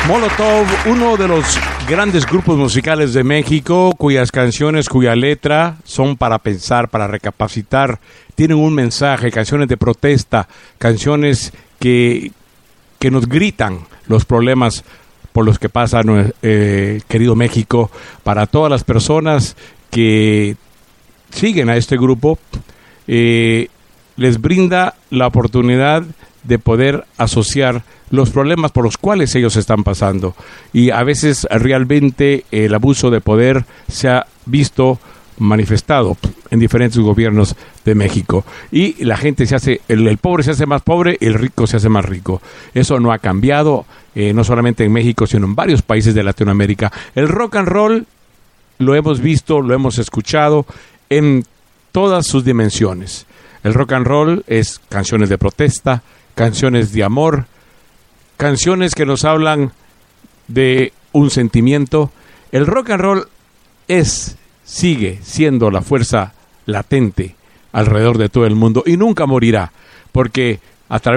Molotov, uno de los grandes grupos musicales de México, cuyas canciones, cuya letra son para pensar, para recapacitar, tienen un mensaje, canciones de protesta, canciones que nos gritan los problemas por los que pasa querido México. Para todas las personas que siguen a este grupo, les brinda la oportunidad de poder asociar los problemas por los cuales ellos están pasando, y a veces realmente el abuso de poder se ha visto manifestado en diferentes gobiernos de México, y la gente se hace, el pobre se hace más pobre y el rico se hace más rico. Eso no ha cambiado, no solamente en México, sino en varios países de Latinoamérica. El rock and roll lo hemos visto, lo hemos escuchado en todas sus dimensiones. El rock and roll es canciones de protesta, canciones de amor, canciones que nos hablan de un sentimiento. El rock and roll sigue siendo la fuerza latente alrededor de todo el mundo y nunca morirá, porque a través